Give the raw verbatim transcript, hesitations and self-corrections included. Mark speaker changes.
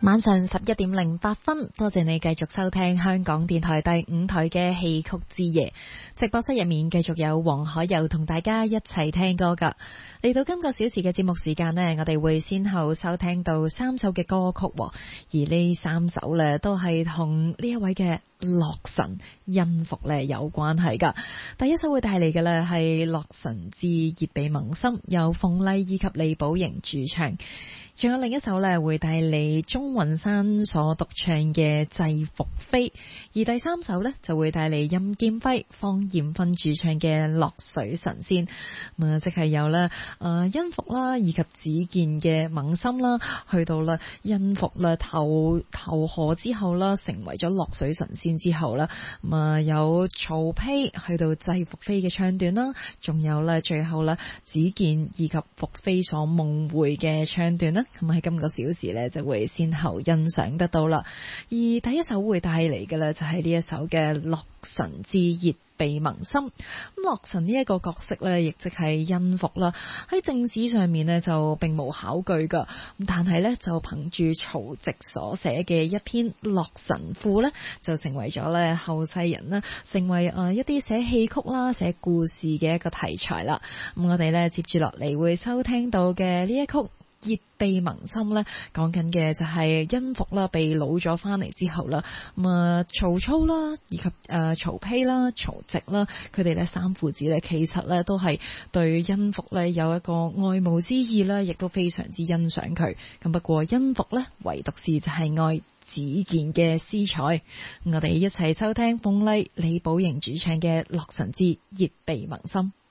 Speaker 1: 晚上十一點零八分，多謝你繼續收聽香港電台第五台嘅戲曲之夜。直播室入面繼續有黃海佑同大家一齊聽歌噶。嚟到今個小時嘅節目時間呢，我哋會先後收聽到三首嘅歌曲，而呢三首呢都係同呢一位嘅洛神殷復呢有關係噶。第一首會帶嚟嘅呢係《洛神之熱被萌心》，由鳳麗以及李寶瑩主唱。仲有另一首呢會帶嚟鐘雲山所獨唱嘅《制服飛》，而第三首呢就會帶嚟任劍輝、方艷芬主唱嘅《落水神仙》。咁啊，即係有咧誒殷復啦，以及子健嘅萌心啦，去到啦殷復啦投投河之後啦，成為咗落水神仙之後啦，咁啊有曹丕去到制服飛嘅唱段啦，仲有咧最後啦子健以及復飛所夢回嘅唱段啦。咁喺今個小時呢，就會先後欣賞得到啦。而第一首會帶嚟嘅呢，就係呢一首嘅《洛神之熱被萌心》。咁洛神呢一個角色呢，亦即係殷復啦。喺正史上面呢，就並無考據噶，但係呢，就憑住曹植所寫嘅一篇《洛神賦》呢，就成為咗呢後世人啦，成為誒一啲寫戲曲啦、寫故事嘅一個題材啦。咁我哋呢，接住落嚟會收聽到嘅呢一曲熱被萌心咧，講緊嘅就係殷復啦，被擄咗翻嚟之後啦，咁啊曹操啦，以及誒曹丕啦、曹植啦，佢哋咧三父子咧，其實咧都係對殷復咧有一個愛慕之意啦，亦都非常之欣賞佢。咁不過殷復咧，唯獨是就係愛子健嘅詩才。我哋一齊收聽鳳麗、李寶瑩主唱嘅《洛神之熱被萌心》。